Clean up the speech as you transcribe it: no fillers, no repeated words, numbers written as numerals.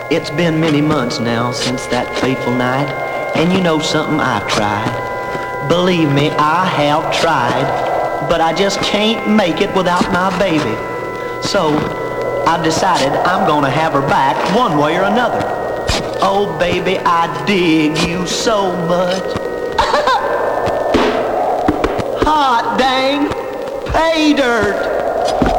It's been many months now since that fateful night, and you know something, I've tried. Believe me, I have tried, but I just can't make it without my baby. So, I've decided I'm gonna have her back one way or another. Oh baby, I dig you so much. Hot dang, pay dirt.